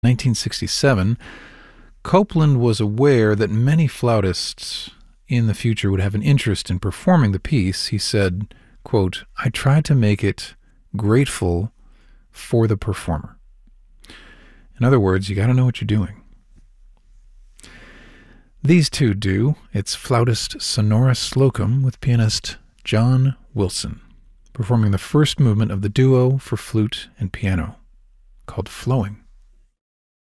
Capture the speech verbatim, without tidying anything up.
nineteen sixty-seven, Copland was aware that many flautists in the future would have an interest in performing the piece. He said, quote, "I tried to make it grateful for the performer." In other words, you got to know what you're doing. These two do. It's flautist Sonora Slocum with pianist John Wilson, performing the first movement of the duo for flute and piano, called Flowing.